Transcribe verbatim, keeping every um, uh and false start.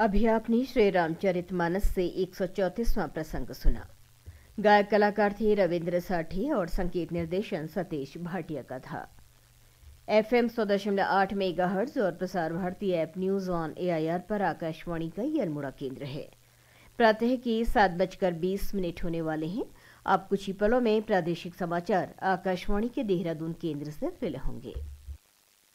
अभी आपने श्री रामचरितमानस से एक सौ चौंतीसवां प्रसंग सुना। गायक कलाकार थे रविंद्र साठी और संगीत निर्देशन सतीश भाटिया का था। एफएम सौ दशमलव आठ मेगाहर्ट्ज और Prasar Bharati app news on AIR पर आकाशवाणी का ये अल्मोड़ा केंद्र है। प्रातः की सात बजकर बीस मिनट होने वाले हैं। अब कुछ ही पलों में प्रादेशिक समाचार आकाशवाणी के देहरादून केंद्र से रिले होंगे।